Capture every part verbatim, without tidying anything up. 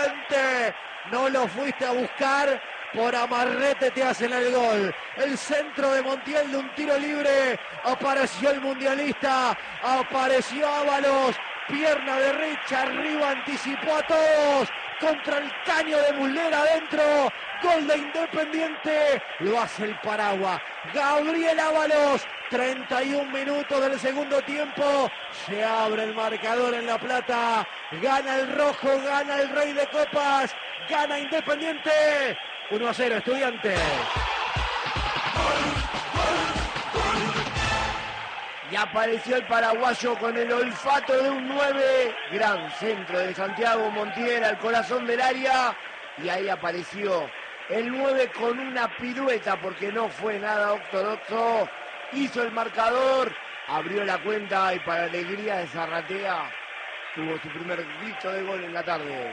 Independiente. No lo fuiste a buscar. Por amarrete te hacen el gol. El centro de Montiel de un tiro libre. Apareció el mundialista. Apareció Ábalos. Pierna derecha arriba. Anticipó a todos. Contra el caño de Muslera adentro. Gol de Independiente. Lo hace el Paragua. Gabriel Ábalos. treinta y un minutos del segundo tiempo. Se abre el marcador en La Plata. Gana el rojo. Gana el Rey de Copas. Gana Independiente. uno a cero, Estudiantes. Y apareció el paraguayo con el olfato de un nueve. Gran centro de Santiago Montiel al corazón del área. Y ahí apareció el nueve con una pirueta porque no fue nada ortodoxo. Hizo el marcador, abrió la cuenta y para alegría de Zarratea tuvo su primer grito de gol en la tarde.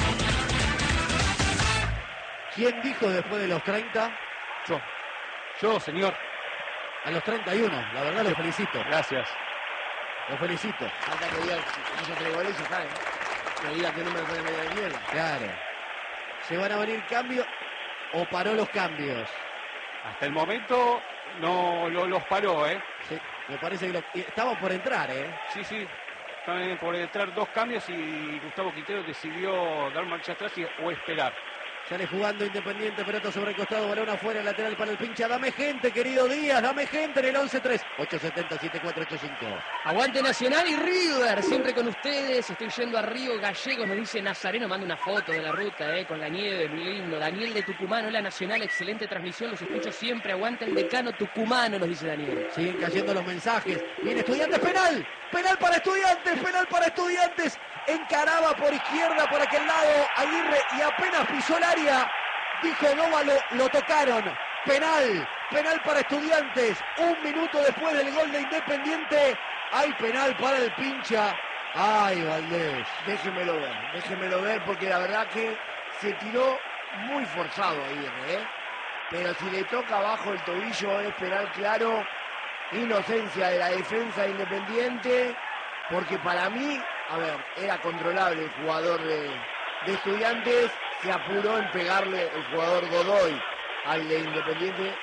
¿Quién dijo después de los treinta? Yo. Yo, señor. A los treinta y uno, la verdad lo felicito. Gracias. Lo felicito. Falta que diga que no se tres goles y ya cae. Que diga que no me fue de media de mierda. Claro. ¿Se van a venir cambios o paró los cambios? Hasta el momento no lo, los paró, ¿eh? Sí, me parece que lo, estamos por entrar, ¿eh? Sí, sí. Están por entrar dos cambios y Gustavo Quintero decidió dar marcha atrás y, o esperar. Sale jugando Independiente, pelota sobre el costado, balón afuera, lateral para el pincha. Dame gente, querido Díaz, dame gente en el once tres. ocho setenta, siete cuatro ocho cinco. Aguante Nacional y River, siempre con ustedes. Estoy yendo a Río Gallegos, nos dice Nazareno, manda una foto de la ruta, eh, con la nieve, muy lindo. Daniel de Tucumán, hola Nacional, excelente transmisión, los escucho siempre. Aguanta el decano tucumano, nos dice Daniel. Siguen cayendo los mensajes. Viene Estudiantes, penal. Penal para Estudiantes, penal para Estudiantes. Encaraba por izquierda, por aquel lado, Aguirre, y apenas pisó el área. Dijo Dóvalo, lo tocaron. Penal, penal para Estudiantes. Un minuto después del gol de Independiente, hay penal para el pincha. Ay, Valdés. Déjemelo ver, déjemelo ver porque la verdad que se tiró muy forzado Aguirre, ¿eh? Pero si le toca abajo el tobillo es penal claro. Inocencia de la defensa de Independiente, porque para mí, a ver, era controlable el jugador de, de Estudiantes, se apuró en pegarle el jugador Godoy al de Independiente.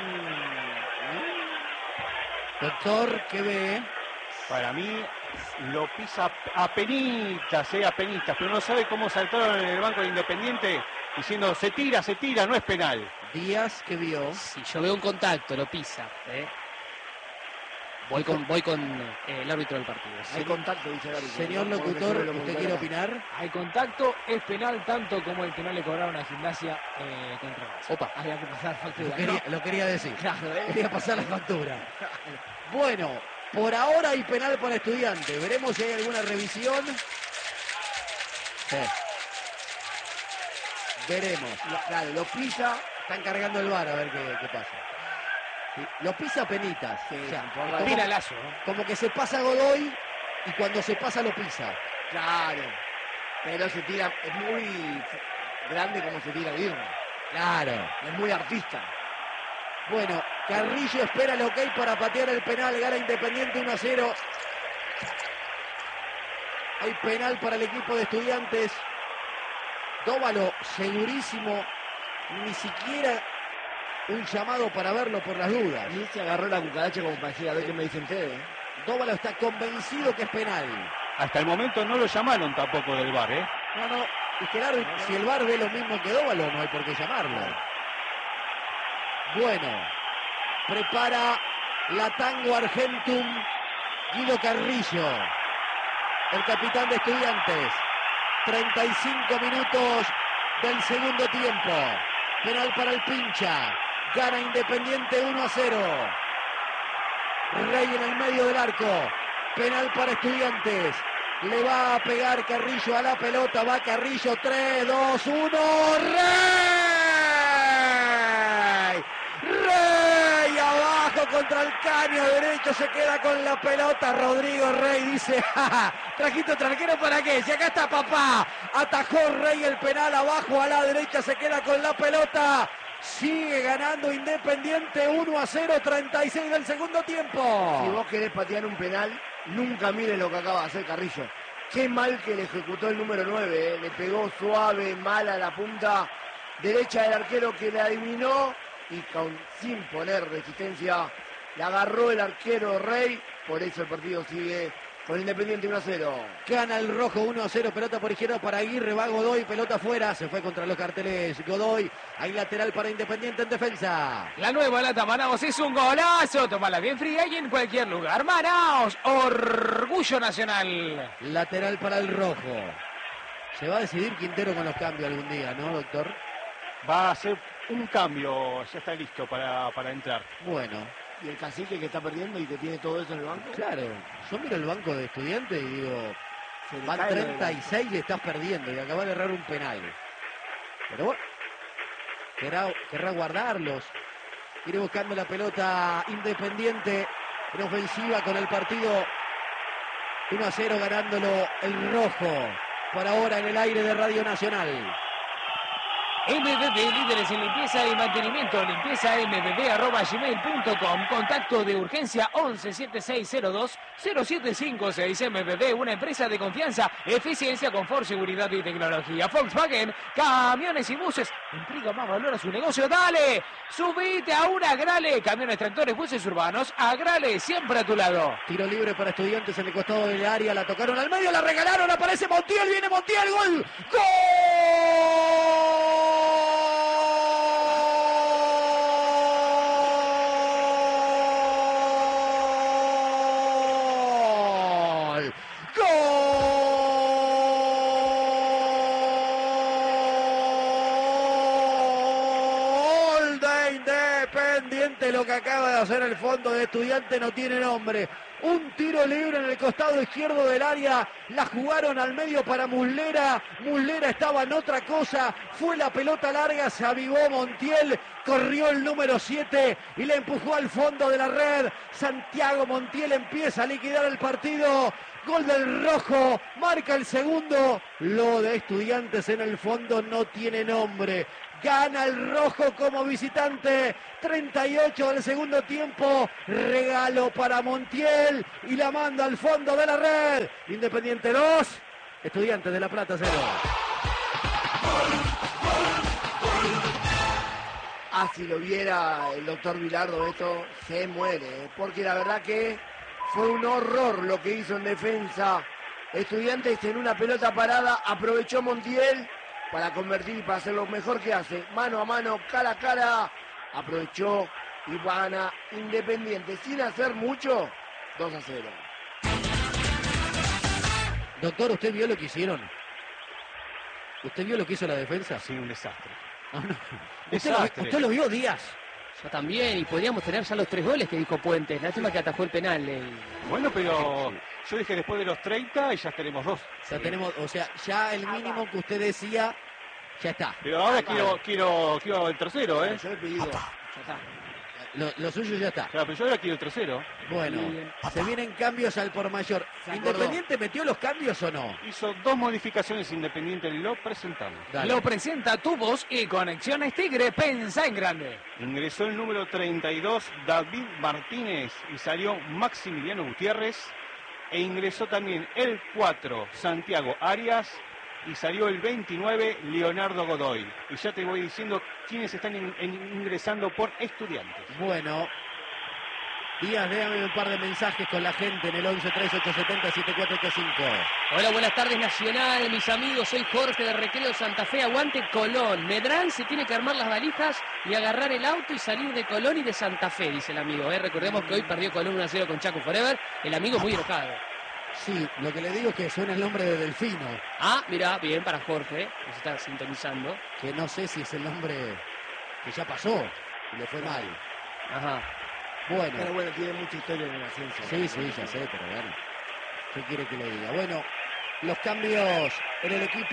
Mm, mm. Doctor, ¿qué ve? Para mí lo pisa a penitas, eh, a penitas, pero no sabe cómo saltaron en el banco de Independiente diciendo se tira, se tira, no es penal. Díaz, ¿qué vio? Si yo veo un contacto, lo pisa, eh. Voy con, voy con eh, el árbitro del partido. Hay contacto, dice el árbitro. Señor ¿no? locutor, Porque ¿usted quiere opinar? Hay contacto, es penal tanto como el que no le cobraron a Gimnasia eh, contra Racing. Opa. Había que pasar factura. Lo quería, lo quería decir. Claro, ¿eh? Quería pasar la factura. Bueno, por ahora hay penal para Estudiante. Veremos si hay alguna revisión. Sí. Veremos. Lo- Claro, lo pisa. Están cargando el bar a ver qué, qué pasa. Sí, lo pisa penitas. Sí, O sea, por la- como, Tira lazo, ¿no? como que se pasa Godoy y cuando se pasa lo pisa. Claro. Pero se tira, es muy grande como se tira Aguirre. Claro. Es muy artista. Bueno, Carrillo espera el ok para patear el penal. Gana Independiente uno a cero. Hay penal para el equipo de Estudiantes. Dóvalo, segurísimo. Ni siquiera un llamado para verlo por las dudas. A mí se agarró la cucaracha como para decir, a ver qué me dicen ustedes. ¿eh? Dóvalo está convencido que es penal. Hasta el momento no lo llamaron tampoco del V A R, ¿eh? No, no. Y que el árbitro, si el V A R ve lo mismo que Dóvalo, no hay por qué llamarlo. Bueno, prepara la Tango Argentum Guido Carrillo, el capitán de Estudiantes. treinta y cinco minutos del segundo tiempo. Penal para el pincha. Gana Independiente uno a cero. Rey en el medio del arco. Penal para Estudiantes. Le va a pegar Carrillo a la pelota. Va Carrillo. tres, dos, uno. ¡Rey! ¡Rey! Abajo contra el caño derecho. Se queda con la pelota. Rodrigo Rey dice: ¡ja, ja! ¿Trajiste otro arquero para qué? Si acá está papá. Atajó Rey el penal abajo a la derecha. Se queda con la pelota. Sigue ganando Independiente uno a cero, treinta y seis del segundo tiempo. Si vos querés patear un penal, nunca mires lo que acaba de hacer Carrillo. Qué mal que le ejecutó el número nueve, ¿eh? Le pegó suave, mal a la punta derecha del arquero que le adivinó y con, sin poner resistencia le agarró el arquero Rey. Por eso el partido sigue con Independiente uno a cero. Gana el rojo uno a cero, pelota por izquierda para Aguirre, va Godoy, pelota afuera, se fue contra los carteles Godoy, hay lateral para Independiente en defensa. La nueva lata Manaos es un golazo, tómala bien fría y en cualquier lugar. Manaos, orgullo nacional. Lateral para el rojo. Se va a decidir Quintero con los cambios algún día, ¿no, doctor? Va a hacer un cambio, ya está listo para, para entrar. Bueno. Y el cacique que está perdiendo y que tiene todo eso en el banco. Claro, yo miro el banco de Estudiantes y digo, Se le van cae lo de treinta y seis y estás perdiendo y acabas de errar un penal. Pero bueno, querrá, querrá guardarlos. Quiere buscando la pelota Independiente en ofensiva con el partido uno a cero ganándolo el rojo. Por ahora en el aire de Radio Nacional. M B B, líderes en limpieza y mantenimiento, limpieza m b b arroba gmail punto com, contacto de urgencia once setenta y seis cero dos cero siete cinco seis. M B B, una empresa de confianza, eficiencia, confort, seguridad y tecnología. Volkswagen, camiones y buses, entrega más valor a su negocio. ¡Dale! Subite a una Agrale, camiones, tractores, buses urbanos, Agrale, siempre a tu lado. Tiro libre para Estudiantes en el costado del área, la tocaron al medio, la regalaron, aparece Montiel, viene Montiel, gol, ¡gol! Lo que acaba de hacer el fondo de Estudiante no tiene nombre. Un tiro libre en el costado izquierdo del área. La jugaron al medio para Muslera. Muslera estaba en otra cosa. Fue la pelota larga. Se avivó Montiel. Corrió el número siete y le empujó al fondo de la red. Santiago Montiel empieza a liquidar el partido. Gol del rojo. Marca el segundo. Lo de Estudiantes en el fondo no tiene nombre. Gana el rojo como visitante. treinta y ocho del segundo tiempo. Regalo para Montiel. Y la manda al fondo de la red. Independiente dos. Estudiantes de La Plata cero. Ah, si lo viera el doctor Vilardo, esto se muere. ¿eh? Porque la verdad que fue un horror lo que hizo en defensa. Estudiantes en una pelota parada. Aprovechó Montiel para convertir y para hacer lo mejor que hace. Mano a mano, cara a cara. Aprovechó y gana Independiente. Sin hacer mucho, dos a cero. Doctor, ¿usted vio lo que hicieron? ¿Usted vio lo que hizo la defensa? Sí, un desastre. No, no. ¿Usted, Desastre. lo, usted lo vio, Díaz? Yo también, y podríamos tener ya los tres goles que dijo Puentes. Lástima que atajó el penal. El... Bueno, pero yo dije después de los treinta y ya tenemos dos. Ya tenemos, o sea, ya el mínimo que usted decía, ya está. Pero ahora quiero, quiero, quiero el tercero, ¿eh? Yo he pedido. Ya está. Lo, lo suyo ya está. Claro, pero yo ahora quiero el tercero. Bueno, se vienen cambios al por mayor. Se acordó. ¿Independiente metió los cambios o no? Hizo dos modificaciones Independiente, lo presentamos. Dale. Lo presenta tu voz y Conexiones Tigre, pensá en grande. Ingresó el número treinta y dos, David Martínez, y salió Maximiliano Gutiérrez. E ingresó también el cuatro, Santiago Arias, y salió el veintinueve, Leonardo Godoy. Y ya te voy diciendo quiénes están in- en- ingresando por Estudiantes. Bueno, Díaz, déjame un par de mensajes con la gente en el once tres ocho siete cero siete cuatro ocho cinco. Hola, buenas tardes Nacional, mis amigos, soy Jorge de Recreo Santa Fe, aguante Colón. Medrán se tiene que armar las valijas y agarrar el auto y salir de Colón y de Santa Fe, dice el amigo. ¿eh? Recordemos que hoy perdió Colón uno a cero con Chaco Forever, el amigo muy enojado. Sí, lo que le digo es que suena el nombre de Delfino, Ah, mirá, bien para Jorge, que se está sintonizando. que no sé si es el nombre que ya pasó y le fue mal. Ajá. Bueno, Pero bueno, tiene mucha historia en el ascenso. sí, sí, ya sé, pero bueno, ¿qué quiere que le diga? Bueno, los cambios en el equipo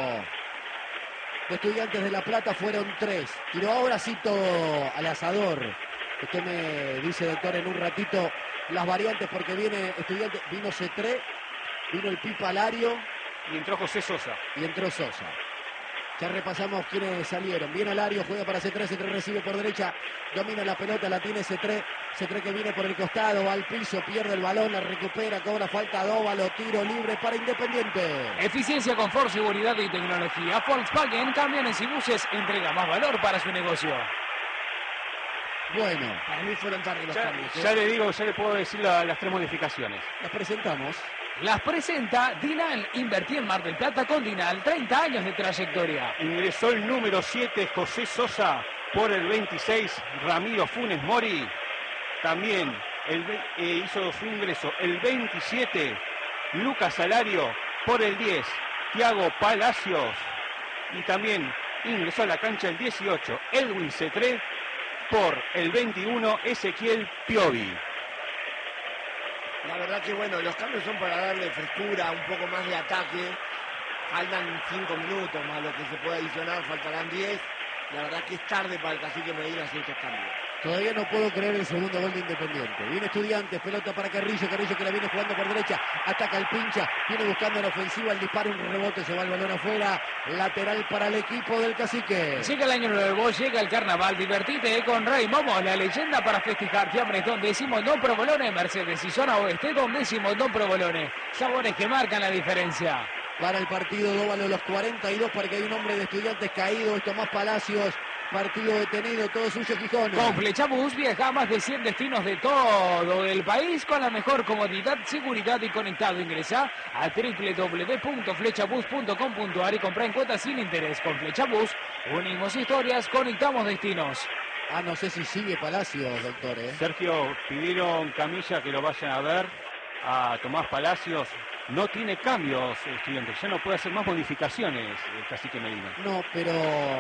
de Estudiantes de La Plata fueron tres. Tiró ahora sí todo al asador. Usted me dice, doctor, en un ratito las variantes porque viene Estudiantes, vino Cetré, vino el Pipa Lario Y entró José Sosa. y entró Sosa. Ya repasamos quiénes salieron. Viene Alario, juega para C tres, C tres recibe por derecha, domina la pelota, la tiene C tres, C tres que viene por el costado, va al piso, pierde el balón, la recupera, cobra falta Dóvalo, tiro libre para Independiente. Eficiencia, confort, seguridad y tecnología. Volkswagen, camiones y buses, entrega más valor para su negocio. Bueno, Para mí fueron tarde los Ya, cambios. ¿eh? ya le digo, ya le puedo decir la- las tres modificaciones. las presentamos. Las presenta Dinal. Invertí en Mar del Plata con Dinal. treinta años de trayectoria. Ingresó el número siete, José Sosa, por el veintiséis, Ramiro Funes Mori. También el, ve- eh, hizo su ingreso el veintisiete, Lucas Salario, por el diez, Thiago Palacios. Y también ingresó a la cancha el dieciocho, Edwin Cetré, por el veintiuno, Ezequiel Piovi. La verdad que bueno, los cambios son para darle frescura, un poco más de ataque. Faltan cinco minutos más lo que se puede adicionar, faltarán diez. La verdad que es tarde para el Cacique Medina hacer estos cambios. Todavía no puedo creer el segundo gol de Independiente. Viene Estudiantes, pelota para Carrillo, Carrillo que la viene jugando por derecha, ataca el pincha, viene buscando la ofensiva, el disparo, un rebote, se va el balón afuera, lateral para el equipo del Cacique. Llega el año nuevo, llega el carnaval, divertite con Rey Momo, la leyenda para festejar. Fiambres Don Décimo, Don Provolone, Mercedes y Zona Oeste, Don Décimo, Don Provolone. Sabores que marcan la diferencia. Para el partido Dóvalo los cuarenta y dos, para que hay un hombre de Estudiantes caído, es Tomás Palacios, partido detenido, todo suyo Gijón. Con Flechabús viaja a más de cien destinos de todo el país con la mejor comodidad, seguridad y conectado. Ingresa a doble u doble u doble u punto flechabús punto com punto a r y compra en cuotas sin interés. Con Flechabús unimos historias, conectamos destinos. Ah, no sé si sigue Palacios, doctor, ¿eh? Sergio, pidieron Camilla que lo vayan a ver a Tomás Palacios. No tiene cambios, Estudiantes, ya no puede hacer más modificaciones el Cacique Medina. No, pero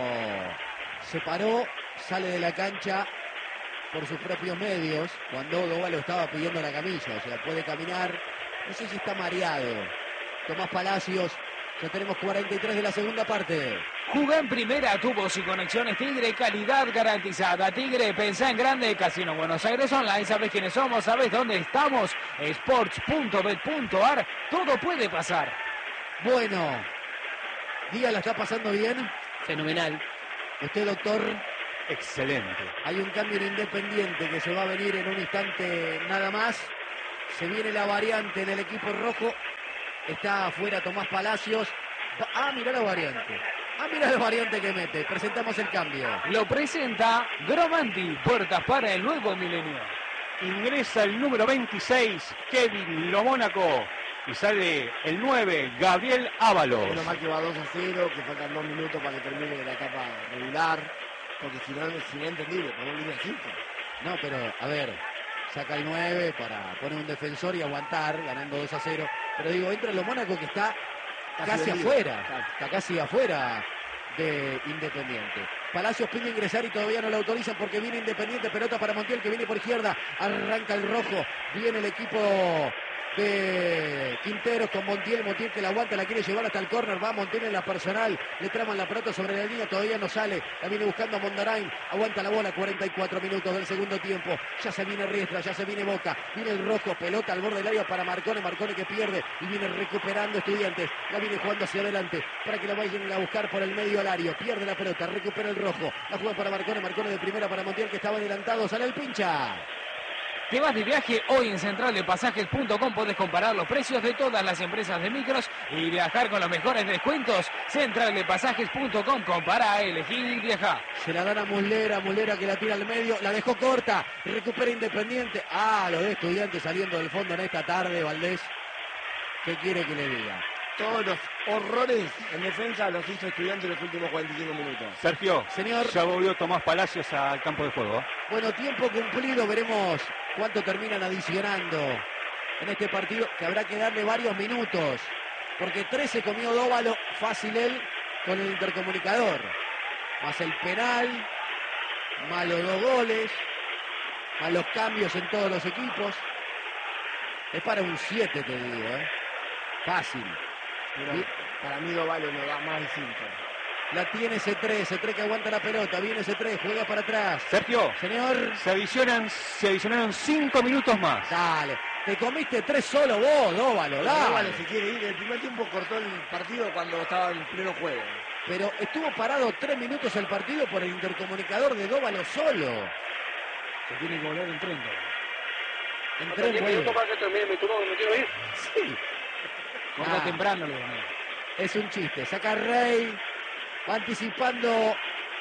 se paró, sale de la cancha por sus propios medios cuando Dóvalo estaba pidiendo la camilla, o sea, puede caminar, no sé si está mareado. Tomás Palacios, ya tenemos cuarenta y tres de la segunda parte. Juega en primera, tubos y conexiones Tigre, calidad garantizada. Tigre, pensá en grande, Casino Buenos Aires Online, sabes quiénes somos, sabes dónde estamos, sports punto bet punto a r, todo puede pasar. Bueno, Díaz la está pasando bien. Fenomenal. Usted, doctor, Excelente. hay un cambio en Independiente que se va a venir en un instante nada más. Se viene la variante en el equipo rojo. Está afuera Tomás Palacios. Va- Ah, mirá la variante. Ah, mirá la variante que mete. Presentamos el cambio. Lo presenta Gromanti, puertas para el nuevo milenio. Ingresa el número veintiséis, Kevin Lomónaco. Y sale el nueve, Gabriel Ábalos. Menos mal que va dos a cero, que faltan dos minutos para que termine la etapa regular. Porque si no, es inentendible, poner línea cinco. No, pero a ver, saca el nueve para poner un defensor y aguantar, ganando dos a cero. Pero digo, entra lo Mónaco que está Casi casi vendido. afuera. Casi. Está casi afuera de Independiente. Palacios pide ingresar y todavía no lo autorizan porque viene Independiente. Pelota para Montiel que viene por izquierda. Arranca el rojo. Viene el equipo de Quinteros con Montiel. Montiel que la aguanta, la quiere llevar hasta el córner. Va Montiel en la personal. Le traman la pelota sobre la línea. Todavía no sale. La viene buscando a Mondarain. Aguanta la bola. cuarenta y cuatro minutos del segundo tiempo. Ya se viene Riestra. Ya se viene Boca. Viene el rojo. Pelota al borde del área para Marcone. Marcone que pierde y viene recuperando Estudiantes. La viene jugando hacia adelante para que la vayan a buscar por el medio alario. Pierde la pelota. Recupera el rojo. La juega para Marcone. Marcone de primera para Montiel que estaba adelantado. Sale el pincha. Te vas de viaje hoy en central de pasajes punto com. Podés comparar los precios de todas las empresas de micros y viajar con los mejores descuentos. central de pasajes punto com. Compara, elegí y viaja. Se la dan a Muslera, Muslera que la tira al medio, la dejó corta, recupera Independiente. Ah, lo de Estudiantes saliendo del fondo en esta tarde, Valdés. ¿Qué quiere que le diga? Todos los horrores en defensa los hizo Estudiantes en los últimos cuarenta y cinco minutos. Sergio, Señor. ya volvió Tomás Palacios al campo de juego. Bueno, tiempo cumplido, veremos cuánto terminan adicionando en este partido, que habrá que darle varios minutos, porque trece comió Dóvalo, fácil él, con el intercomunicador, más el penal, más los dos goles, más los cambios en todos los equipos. Es para un siete, te digo, ¿eh? Fácil. Pero Bien. para mí Dóvalo no da más de cinco. La tiene C tres, C tres que aguanta la pelota, viene C tres, juega para atrás. Sergio, Señor, se adicionan, se adicionaron cinco minutos más. dale, te comiste tres solo vos, Dóvalo, Dóvalo dale. se quiere ir. El primer tiempo cortó el partido cuando estaba en pleno juego. pero estuvo parado tres minutos el partido por el intercomunicador de Dóvalo solo. Se tiene que volver en treinta. En tres minutos para que termine mi turno, me quiero ir. Sí. Corta Ah. temprano, le digo. Es un chiste. Saca Rey. Va anticipando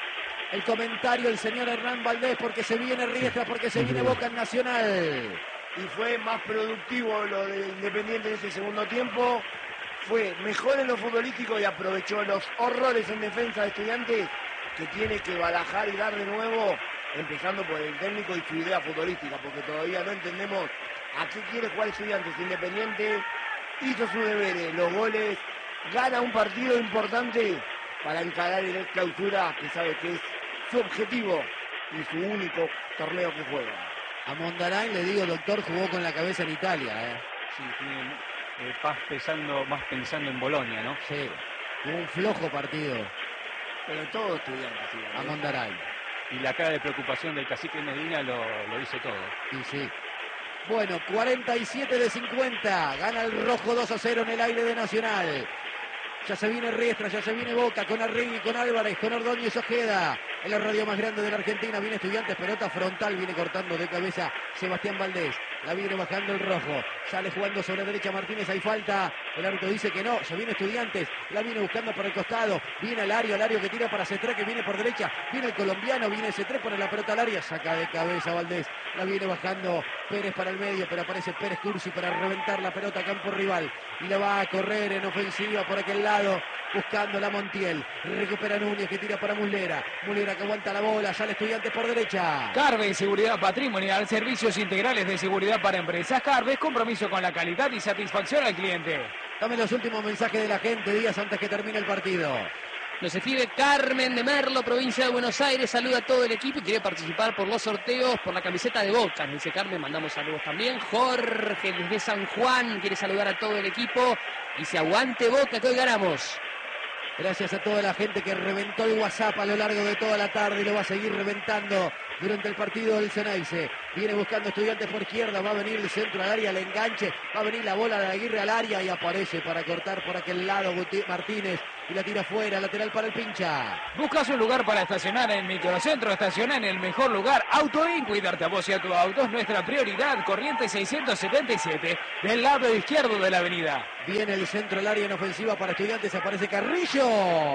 el comentario el señor Hernán Valdés porque se viene Riestra, porque se viene Boca en Nacional. Y fue más productivo lo de Independiente en ese segundo tiempo. Fue mejor en lo futbolístico y aprovechó los horrores en defensa de Estudiantes que tiene que barajar y dar de nuevo, empezando por el técnico y su idea futbolística, porque todavía no entendemos a qué quiere jugar Estudiantes. Independiente hizo sus deberes, los goles, gana un partido importante para encarar el clausura, que sabe que es su objetivo y su único torneo que juega. A Mondarain le digo, doctor, jugó con la cabeza en Italia. ¿eh? Sí, tiene eh, Paz pensando, más pensando en Bolonia, ¿no? Sí, jugó un flojo partido Pero todo Estudiantes, sí, a Mondarain. Y la cara de preocupación del cacique Medina lo, lo dice todo. Y sí. Bueno, cuarenta y siete de cincuenta. Gana el rojo dos a cero en el aire de Nacional. Ya se viene Riestra, ya se viene Boca con Arregui, con Álvarez, con Ordóñez Ojeda. En la radio más grande de la Argentina viene Estudiantes, pelota frontal, viene cortando de cabeza Sebastián Valdés. La viene bajando el rojo. Sale jugando sobre la derecha Martínez, hay falta. El árbitro dice que no, se viene Estudiantes. La viene buscando por el costado. Viene el área, el área que tira para Cetré, que viene por derecha. Viene el colombiano, viene Cetré, pone la pelota al área. Saca de cabeza Valdés. La viene bajando Pérez para el medio, pero aparece Pérez Cursi para reventar la pelota a campo rival. Y la va a correr en ofensiva por aquel lado, buscando la Montiel. Recupera Núñez, que tira para Muslera. Muslera que aguanta la bola, sale Estudiantes por derecha. Carve, seguridad patrimonial, servicios integrales de seguridad para empresas. Carve, compromiso con la calidad y satisfacción al cliente. Dame los últimos mensajes de la gente, Díaz, antes que termine el partido. Nos escribe Carmen de Merlo, provincia de Buenos Aires. Saluda a todo el equipo y quiere participar por los sorteos por la camiseta de Boca. Nos dice Carmen, mandamos saludos también. Jorge desde San Juan quiere saludar a todo el equipo. Dice, aguante Boca, que hoy ganamos. Gracias a toda la gente que reventó el WhatsApp a lo largo de toda la tarde y lo va a seguir reventando durante el partido del Ceneice. Viene buscando Estudiantes por izquierda, va a venir el centro al área, el enganche, va a venir la bola de Aguirre al área y aparece para cortar por aquel lado Guti- Martínez y la tira fuera, lateral para el pincha. Buscas un lugar para estacionar en Microcentro, estaciona en el mejor lugar. Autoin, cuidarte a vos y a tu auto es nuestra prioridad. Corriente seiscientos setenta y siete, del lado izquierdo de la avenida. Viene el centro al área en ofensiva para Estudiantes, aparece Carrillo.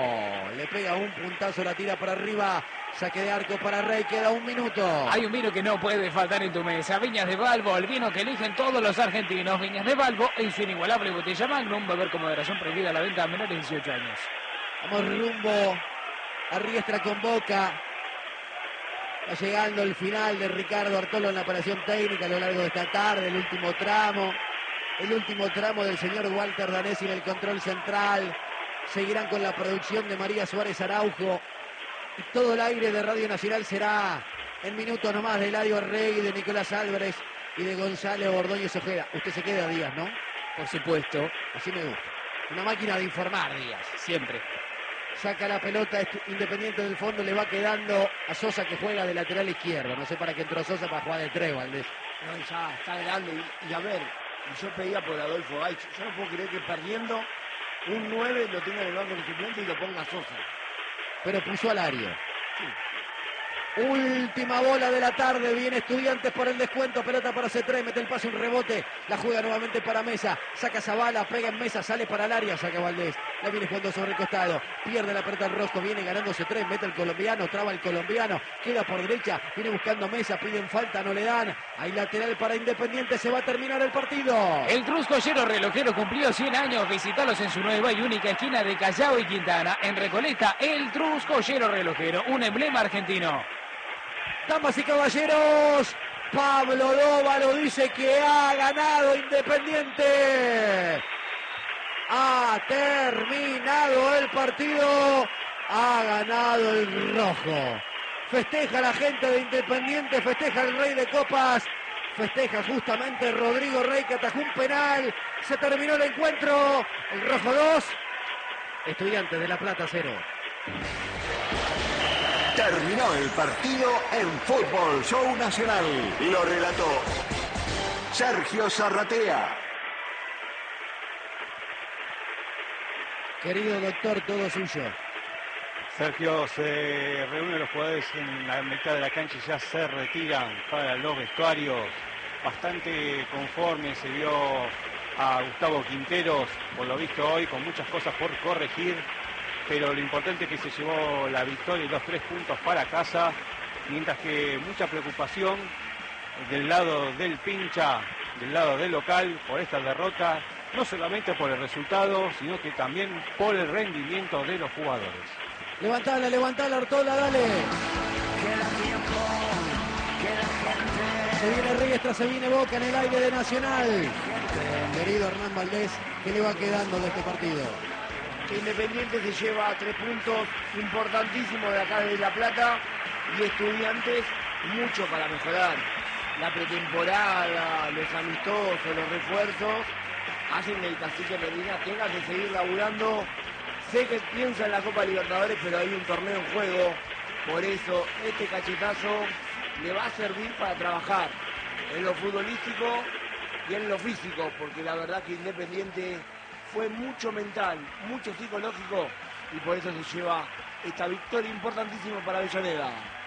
Le pega un puntazo, la tira para arriba. Saque de arco para Rey, queda un minuto. Hay un vino que no puede faltar en tu mesa. Viñas de Balbo, el vino que eligen todos los argentinos. Viñas de Balbo en su inigualable botella Magnum. Beber con moderación, prohibida a la venta a menores de dieciocho años. Vamos rumbo a Riestra con Boca. Está llegando el final de Ricardo Artolo en la operación técnica a lo largo de esta tarde, el último tramo. El último tramo del señor Walter Danesi en el control central. Seguirán con la producción de María Suárez Araujo. Y todo el aire de Radio Nacional será en minutos nomás de Eladio Rey, de Nicolás Álvarez y de Gonzalo Ordóñez Ojeda. Usted se queda, Díaz, ¿no? Por supuesto, Así me gusta. Una máquina de informar, Díaz. siempre. Saca la pelota Independiente del fondo, le va quedando a Sosa que juega de lateral izquierdo. No sé para qué entró Sosa para jugar de tres, Valdés. No, ya está grande. Y, y a ver, y yo pedía por Adolfo Gaich. Yo no puedo creer que perdiendo un nueve lo tenga en el banco de suplente y lo ponga Sosa. Pero puso al área. Última bola de la tarde, viene Estudiantes por el descuento, pelota para C tres, mete el pase, un rebote, la juega nuevamente para Mesa, saca Zavala, pega en Mesa, sale para el área, saca Valdés, la viene jugando sobre el costado, pierde la pelota el Rosco, viene ganando C tres, mete el colombiano, traba el colombiano, queda por derecha, viene buscando Mesa, piden falta, no le dan, hay lateral para Independiente, se va a terminar el partido. El Trus Collero Relojero cumplió cien años. Visitalos en su nueva y única esquina de Callao y Quintana. En Recoleta, el Trus Collero Relojero, un emblema argentino. Damas y caballeros, Pablo Dóvalo dice que ha ganado Independiente. Ha terminado el partido, ha ganado el rojo. Festeja la gente de Independiente, festeja el Rey de Copas, festeja justamente Rodrigo Rey que atajó un penal. Se terminó el encuentro, el rojo dos, Estudiantes de La Plata cero. Terminó el partido en Fútbol Show Nacional. Lo relató Sergio Zarratea. Querido doctor, todo suyo. Sergio, se reúnen los jugadores en la mitad de la cancha y ya se retiran para los vestuarios. Bastante conforme se vio a Gustavo Quinteros, por lo visto hoy, con muchas cosas por corregir, pero lo importante es que se llevó la victoria y los tres puntos para casa, mientras que mucha preocupación del lado del pincha, del lado del local, por esta derrota, no solamente por el resultado, sino que también por el rendimiento de los jugadores. Levantala, levantala, Ortola, dale. Queda tiempo, queda gente. Se viene Riestra, se viene Boca en el aire de Nacional. Querido Hernán Valdés, ¿qué le va quedando de este partido? Independiente se lleva tres puntos importantísimos de acá de La Plata y Estudiantes mucho para mejorar. La pretemporada, los amistosos, los refuerzos hacen que el Cacique Medina tenga que seguir laburando. Sé que piensa en la Copa Libertadores, pero hay un torneo en juego. Por eso este cachetazo le va a servir para trabajar en lo futbolístico y en lo físico, porque la verdad que Independiente fue mucho mental, mucho psicológico, y por eso se lleva esta victoria importantísima para Avellaneda.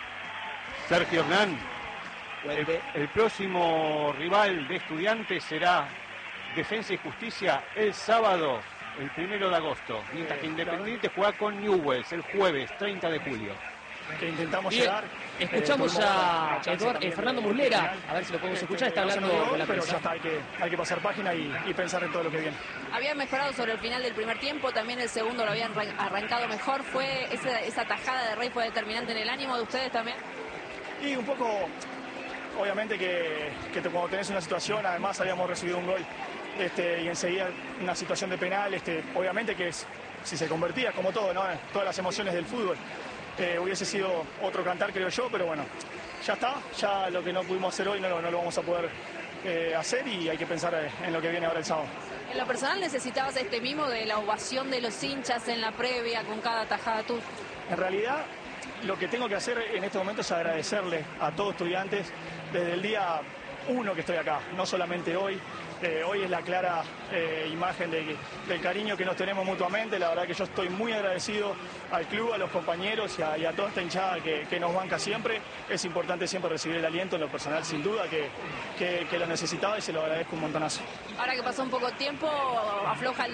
Sergio Hernán, el, el próximo rival de Estudiantes será Defensa y Justicia el sábado, el primero de agosto, mientras que Independiente juega con Newell's el jueves treinta de julio. Que intentamos Bien, llegar. escuchamos eh, a chance Eduard, eh, Fernando Muslera, a ver si lo podemos escuchar, está no se nos hablando dio, con la pero prensa. ya está, hay que, hay que pasar página y, y pensar en todo lo que viene. Habían mejorado sobre el final del primer tiempo, también el segundo lo habían arran- arrancado mejor. ¿Fue esa, esa tajada de Rey fue determinante en el ánimo de ustedes también? Y un poco, obviamente que, que te- cuando tenés una situación, además habíamos recibido un gol este, y enseguida una situación de penal, este, obviamente que es, si se convertía, como todo, ¿no? Todas las emociones del fútbol. Eh, hubiese sido otro cantar, creo yo, pero bueno, ya está, ya lo que no pudimos hacer hoy no, lo- no lo vamos a poder eh, hacer y hay que pensar eh, en lo que viene ahora el sábado. En lo personal necesitabas este mimo de la ovación de los hinchas en la previa con cada tajada tuya. En realidad, lo que tengo que hacer en este momento es agradecerle a todos Estudiantes desde el día uno que estoy acá, no solamente hoy. Eh, hoy es la clara eh, imagen de, del cariño que nos tenemos mutuamente. La verdad que yo estoy muy agradecido al club, a los compañeros y a, y a toda esta hinchada que, que nos banca siempre. Es importante siempre recibir el aliento en lo personal, sin duda, que, que, que lo necesitaba y se lo agradezco un montonazo. Ahora que pasó un poco de tiempo, afloja el